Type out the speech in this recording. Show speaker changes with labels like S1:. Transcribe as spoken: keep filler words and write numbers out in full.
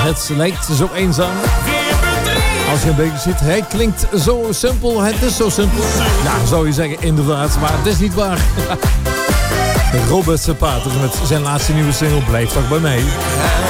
S1: Het lijkt zo eenzaam. Als je een beetje ziet, hij klinkt zo simpel. Het is zo simpel. Ja, zou je zeggen, inderdaad. Maar het is niet waar. Robert Zapater met zijn laatste nieuwe single Blijf toch bij mij.